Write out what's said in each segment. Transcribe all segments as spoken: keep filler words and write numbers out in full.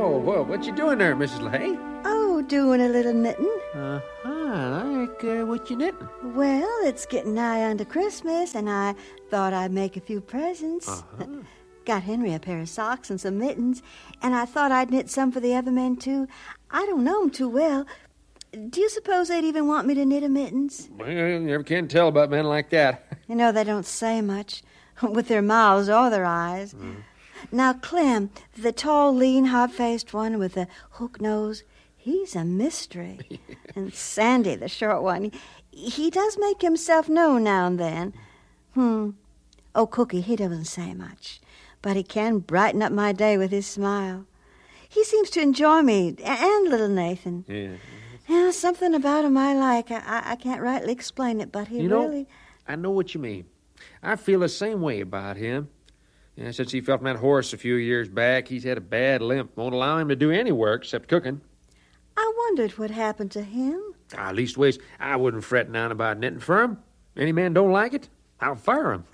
Oh, well, what you doing there, Missus LaHaye? Oh, doing a little knitting. Uh-huh. Like, uh, what you knitting? Well, it's getting nigh on to Christmas, and I thought I'd make a few presents. Uh-huh. Got Henry a pair of socks and some mittens, and I thought I'd knit some for the other men, too. I don't know 'em too well. Do you suppose they'd even want me to knit a mittens? Well, you never can tell about men like that. You know, they don't say much, with their mouths or their eyes. Mm. Now, Clem, the tall, lean, hard-faced one with the hook nose, he's a mystery. And Sandy, the short one, he, he does make himself known now and then. Hmm. Oh, Cookie, he doesn't say much, but he can brighten up my day with his smile. He seems to enjoy me, and little Nathan. Yeah. Yeah, something about him I like. I, I can't rightly explain it, but he you know, really... I know what you mean. I feel the same way about him. Yeah, since he fell from that horse a few years back, he's had a bad limp. Won't allow him to do any work except cooking. I wondered what happened to him. Ah, leastways, I wouldn't fret none about knitting for him. Any man don't like it, I'll fire him.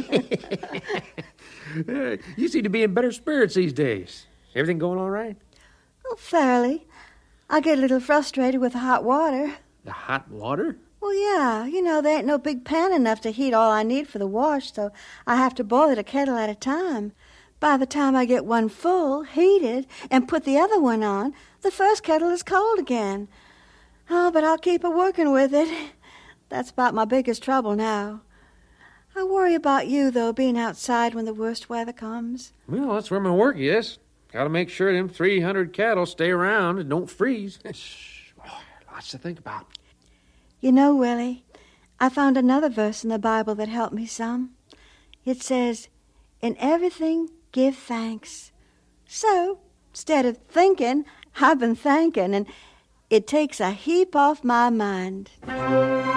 uh, you seem to be in better spirits these days. Everything going all right? Oh, fairly. I get a little frustrated with the hot water. The hot water? Well, yeah. You know, there ain't no big pan enough to heat all I need for the wash, so I have to boil it a kettle at a time. By the time I get one full, heated, and put the other one on, the first kettle is cold again. Oh, but I'll keep a-working with it. That's about my biggest trouble now. I worry about you, though, being outside when the worst weather comes. Well, that's where my work is. Got to make sure them three hundred cattle stay around and don't freeze. Shh. Oh, lots to think about. You know, Willie, I found another verse in the Bible that helped me some. It says, "In everything give thanks." So, instead of thinking, I've been thanking, and it takes a heap off my mind.